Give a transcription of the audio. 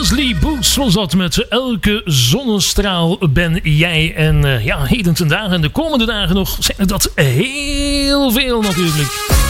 Leslie Boots was dat met Elke zonnestraal ben jij. En heden ten dagen en de komende dagen nog zijn er dat heel veel natuurlijk.